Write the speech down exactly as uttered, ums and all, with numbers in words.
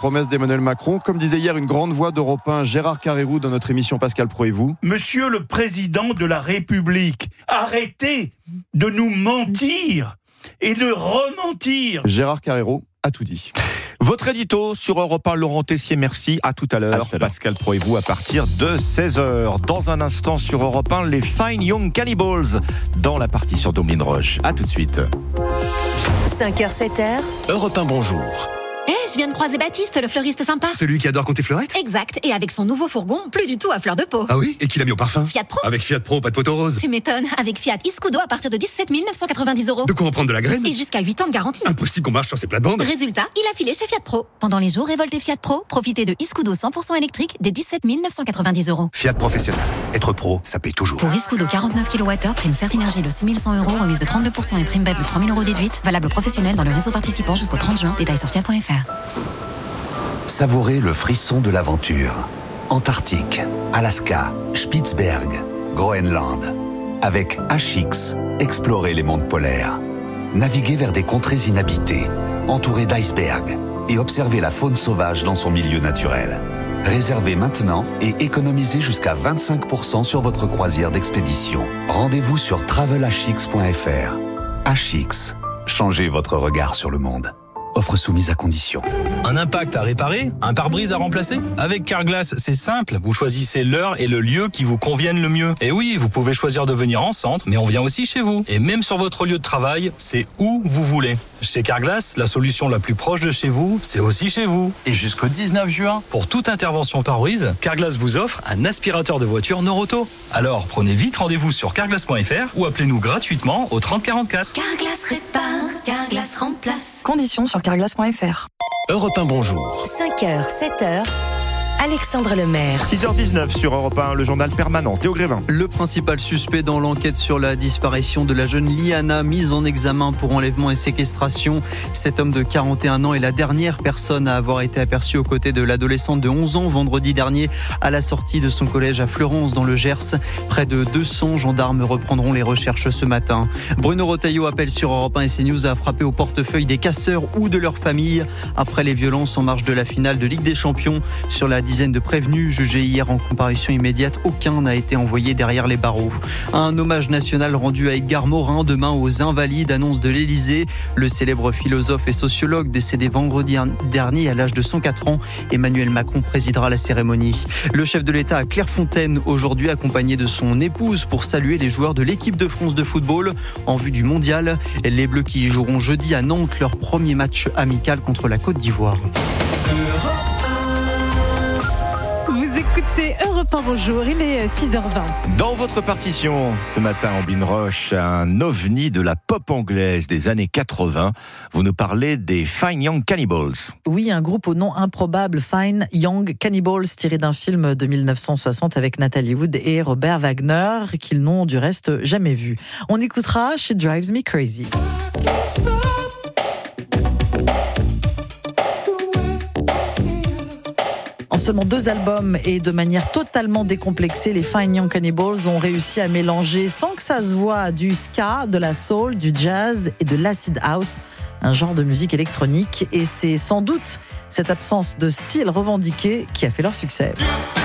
promesses d'Emmanuel Macron. Comme disait hier une grande voix d'Europe un, Gérard Carrérou, dans notre émission Pascal Pro et vous. Monsieur le Président de la République, arrêtez de nous mentir et de rementir. Gérard Carrérou a tout dit. Votre édito sur Europe un, Laurent Tessier, merci. À tout à l'heure. À tout à l'heure. Pascal Pro et vous à partir de seize heures. Dans un instant sur Europe un, les Fine Young Cannibals dans la partie sur Dominique Roche. À tout de suite. cinq heures, sept heures. Europe un, bonjour. Eh, hey, je viens de croiser Baptiste, le fleuriste sympa. Celui qui adore compter fleurette ? Exact, et avec son nouveau fourgon, plus du tout à fleur de peau. Ah oui ? Et qui l'a mis au parfum ? Fiat Pro. Avec Fiat Pro, pas de poteau rose. Tu m'étonnes, avec Fiat Iscudo à partir de dix-sept mille neuf cent quatre-vingt-dix euros. De quoi en prendre de la graine ? Et jusqu'à huit ans de garantie. Impossible qu'on marche sur ces plates-bandes. Résultat, il a filé chez Fiat Pro. Pendant les jours révoltés Fiat Pro, profitez de Iscudo cent pour cent électrique des dix-sept mille neuf cent quatre-vingt-dix euros. Fiat Professionnel. Être pro, ça paye toujours. Pour Iscudo quarante-neuf kilowattheures, prime Certinergie de six mille cent euros, remise de trente-deux pour cent et prime B E P de trois mille euros déduite. Valable professionnel dans le réseau participant jusqu'au trente juin. Détails sur fiat point f r. Savourez le frisson de l'aventure. Antarctique, Alaska, Spitzberg, Groenland. Avec H X, explorez les mondes polaires. Naviguez vers des contrées inhabitées, entourées d'icebergs, et observez la faune sauvage dans son milieu naturel. Réservez maintenant et économisez jusqu'à vingt-cinq pour cent sur votre croisière d'expédition. Rendez-vous sur travel h x point f r. H X, changez votre regard sur le monde. Offre soumise à condition. Un impact à réparer ? Un pare-brise à remplacer ? Avec Carglass, c'est simple. Vous choisissez l'heure et le lieu qui vous conviennent le mieux. Et oui, vous pouvez choisir de venir en centre, mais on vient aussi chez vous. Et même sur votre lieu de travail, c'est où vous voulez. Chez Carglass, la solution la plus proche de chez vous, c'est aussi chez vous. Et jusqu'au dix-neuf juin, pour toute intervention pare-brise, Carglass vous offre un aspirateur de voiture Noroto. Alors, prenez vite rendez-vous sur carglass point f r ou appelez-nous gratuitement au trente quarante-quatre. Carglass répare, Carglass remplace. Conditions sur carglass point f r. Europe un, bonjour. cinq heures, sept heures. Alexandre Lemaire. six heures dix-neuf sur Europe un, le journal permanent. Théo Grévin. Le principal suspect dans l'enquête sur la disparition de la jeune Liana, mise en examen pour enlèvement et séquestration. Cet homme de quarante et un ans est la dernière personne à avoir été aperçue aux côtés de l'adolescente de onze ans vendredi dernier à la sortie de son collège à Fleurance dans le Gers. Près de deux cents gendarmes reprendront les recherches ce matin. Bruno Retailleau appelle sur Europe un et CNews à frapper au portefeuille des casseurs ou de leurs familles après les violences en marge de la finale de Ligue des Champions. Sur la dizaine de prévenus jugés hier en comparution immédiate, aucun n'a été envoyé derrière les barreaux. Un hommage national rendu à Edgar Morin demain aux Invalides, annonce de l'Élysée. Le célèbre philosophe et sociologue décédé vendredi dernier à l'âge de cent quatre ans, Emmanuel Macron présidera la cérémonie. Le chef de l'État à Clairefontaine aujourd'hui accompagné de son épouse pour saluer les joueurs de l'équipe de France de football en vue du mondial. Les Bleus qui joueront jeudi à Nantes leur premier match amical contre la Côte d'Ivoire. Écoutez, Europe un, bonjour, il est six heures vingt. Dans votre partition, ce matin, Ambline Roche, un ovni de la pop anglaise des années quatre-vingts. Vous nous parlez des Fine Young Cannibals. Oui, un groupe au nom improbable, Fine Young Cannibals, tiré d'un film de dix-neuf cent soixante avec Nathalie Wood et Robert Wagner, qu'ils n'ont du reste jamais vu. On écoutera She Drives Me Crazy. En seulement deux albums et de manière totalement décomplexée, les Fine Young Cannibals ont réussi à mélanger, sans que ça se voie, du ska, de la soul, du jazz et de l'acid house, un genre de musique électronique. Et c'est sans doute cette absence de style revendiqué qui a fait leur succès.